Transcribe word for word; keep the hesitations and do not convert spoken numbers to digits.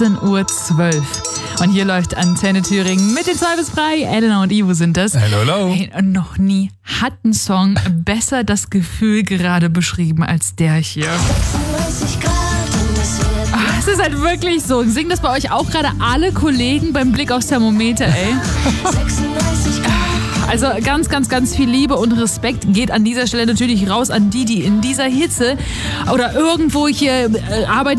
Uhr zwölf. Und hier läuft Antenne Thüringen mit den Zweifelsfrei. Elena und Ivo sind das. Hello, hello. Hey, und noch nie hat ein Song besser das Gefühl gerade beschrieben als der hier. Ach, es ist halt wirklich so. Singen das bei euch auch gerade alle Kollegen beim Blick aufs Thermometer, ey? Also ganz, ganz, ganz viel Liebe und Respekt geht an dieser Stelle natürlich raus an die, die in dieser Hitze oder irgendwo hier äh, arbeiten.